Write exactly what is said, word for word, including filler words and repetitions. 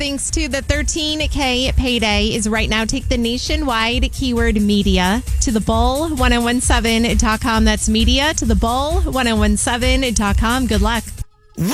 Thanks to the thirteen K payday is right now. Take the nationwide keyword media to the bull ten seventeen dot com. That's media to the bull ten seventeen dot com. Good luck.